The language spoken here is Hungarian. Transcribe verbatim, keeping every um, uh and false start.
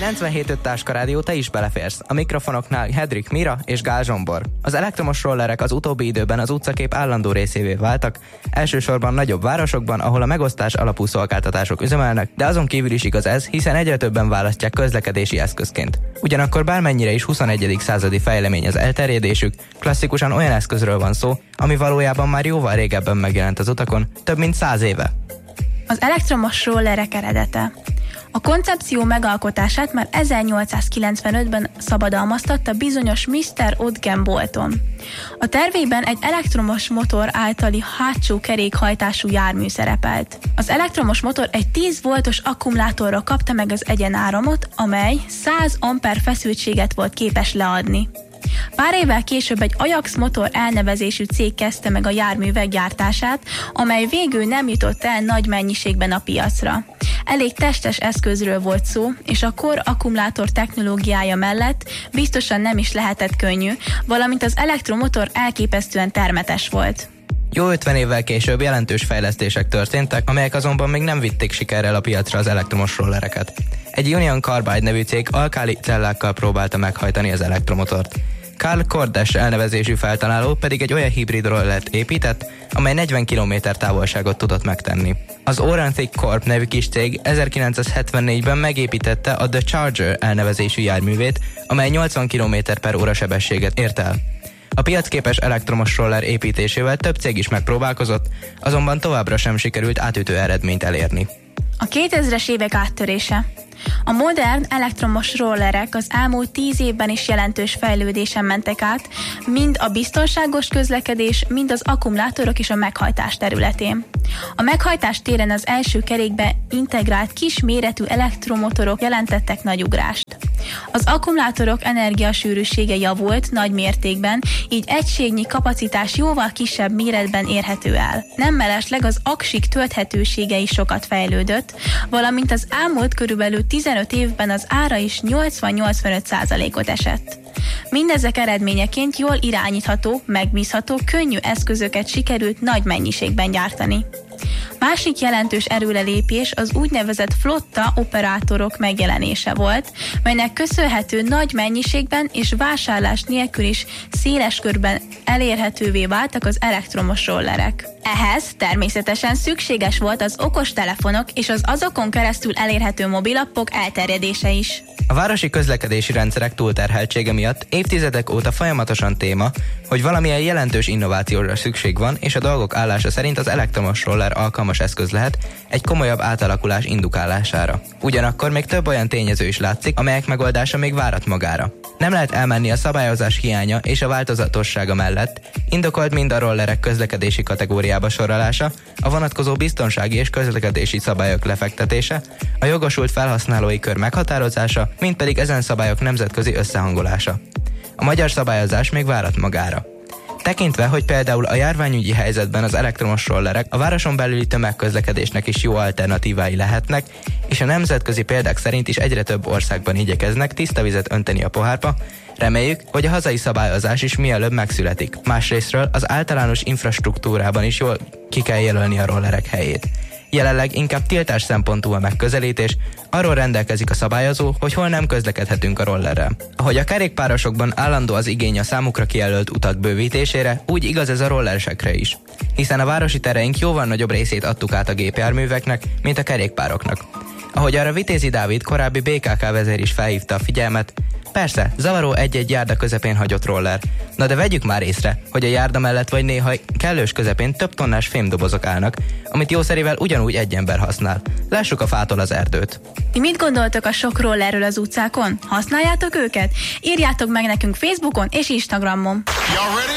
kilencvenhét öt Táska Rádió, te is beleférsz. A mikrofonoknál Hedrik Mira és Gál Zsombor. Az elektromos rollerek az utóbbi időben az utcakép állandó részévé váltak, elsősorban nagyobb városokban, ahol a megosztás alapú szolgáltatások üzemelnek, de azon kívül is igaz ez, hiszen egyre többen választják közlekedési eszközként. Ugyanakkor bármennyire is huszonegyedik századi fejlemény az elterjedésük, klasszikusan olyan eszközről van szó, ami valójában már jóval régebben megjelent az utakon, több mint száz éve. Az elektromos rollerek eredete. A koncepció megalkotását már ezernyolcszázkilencvenötben szabadalmaztatta bizonyos miszter Ogden Bolton. A tervében egy elektromos motor általi hátsó kerékhajtású jármű szerepelt. Az elektromos motor egy tíz voltos akkumulátorra kapta meg az egyenáramot, amely száz amper feszültséget volt képes leadni. Pár évvel később egy Ajax Motor elnevezésű cég kezdte meg a járművek gyártását, amely végül nem jutott el nagy mennyiségben a piacra. Elég testes eszközről volt szó, és a kor akkumulátor technológiája mellett biztosan nem is lehetett könnyű, valamint az elektromotor elképesztően termetes volt. Jó ötven évvel később jelentős fejlesztések történtek, amelyek azonban még nem vitték sikerrel a piacra az elektromos rollereket. Egy Union Carbide nevű cég alkáli cellákkal próbálta meghajtani az elektromotort. Carl Cordes elnevezésű feltaláló pedig egy olyan hibrid rollert épített, amely negyven kilométer távolságot tudott megtenni. Az Orantic Corp nevű kis cég ezerkilencszázhetvennégyben megépítette a The Charger elnevezésű járművét, amely nyolcvan kilométer per óra sebességet ért el. A piacképes elektromos roller építésével több cég is megpróbálkozott, azonban továbbra sem sikerült átütő eredményt elérni. A kétezres évek áttörése. A modern elektromos rollerek az elmúlt tíz évben is jelentős fejlődésen mentek át, mind a biztonságos közlekedés, mind az akkumulátorok és a meghajtás területén. A meghajtás téren az első kerékbe integrált kis méretű elektromotorok jelentettek nagy ugrást. Az akkumulátorok energiasűrűsége javult nagy mértékben, így egységnyi kapacitás jóval kisebb méretben érhető el. Nem mellesleg az aksik tölthetősége is sokat fejlődött, valamint az elmúlt körülbelül tizenöt évben az ára is nyolcvan-nyolcvanöt százalékot esett. Mindezek eredményeként jól irányítható, megbízható, könnyű eszközöket sikerült nagy mennyiségben gyártani. Másik jelentős erőrelépés az úgynevezett flotta operátorok megjelenése volt, melynek köszönhető nagy mennyiségben és vásárlás nélkül is széles körben elérhetővé váltak az elektromos rollerek. Ehhez természetesen szükséges volt az okostelefonok és az azokon keresztül elérhető mobilappok elterjedése is. A városi közlekedési rendszerek túlterheltsége miatt évtizedek óta folyamatosan téma, hogy valamilyen jelentős innovációra szükség van, és a dolgok állása szerint az elektromos roller alkalmas eszköz lehet egy komolyabb átalakulás indukálására. Ugyanakkor még több olyan tényező is látszik, amelyek megoldása még várat magára. Nem lehet elmenni a szabályozás hiánya és a változatossága mellett, indokolt mind a rollerek közlekedési kategóriába sorolása, a vonatkozó biztonsági és közlekedési szabályok lefektetése, a jogosult felhasználói kör meghatározása, mint pedig ezen szabályok nemzetközi összehangolása. A magyar szabályozás még várat magára. Tekintve, hogy például a járványügyi helyzetben az elektromos rollerek a városon belüli tömegközlekedésnek is jó alternatívái lehetnek, és a nemzetközi példák szerint is egyre több országban igyekeznek tiszta vizet önteni a pohárba, reméljük, hogy a hazai szabályozás is mielőbb megszületik. Másrésztről az általános infrastruktúrában is jól ki kell jelölni a rollerek helyét. Jelenleg inkább tiltás szempontú a megközelítés, arról rendelkezik a szabályozó, hogy hol nem közlekedhetünk a rollerrel. Ahogy a kerékpárosokban állandó az igény a számukra kijelölt utak bővítésére, úgy igaz ez a rollersekre is. Hiszen a városi tereink jóval nagyobb részét adtuk át a gépjárműveknek, mint a kerékpároknak. Ahogy arra Vitézi Dávid, korábbi bé ká ká vezér is felhívta a figyelmet, persze, zavaró egy-egy járda közepén hagyott roller. Na de vegyük már észre, hogy a járda mellett vagy néha kellős közepén több tonnás fémdobozok állnak, amit jószerivel ugyanúgy egy ember használ. Lássuk a fától az erdőt. Ti mit gondoltok a sok rollerről az utcákon? Használjátok őket? Írjátok meg nekünk Facebookon és Instagramon.